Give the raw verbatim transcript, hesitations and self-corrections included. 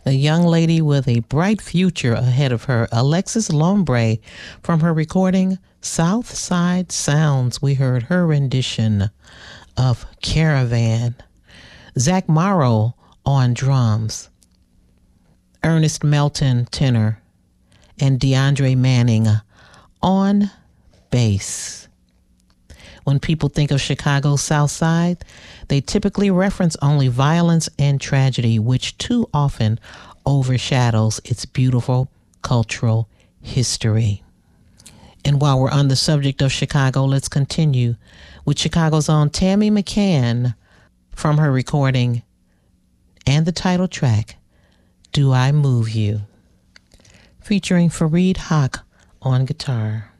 a young lady with a bright future ahead of her, Alexis Lombre, from her recording South Side Sounds. We heard her rendition of Caravan. Zach Morrow on drums, Ernest Melton tenor, and DeAndre Manning on bass. When people think of Chicago's South Side, they typically reference only violence and tragedy, which too often overshadows its beautiful cultural history. And while we're on the subject of Chicago, let's continue with Chicago's own Tammy McCann from her recording and the title track, Do I Move You, featuring Fareed Haq on guitar.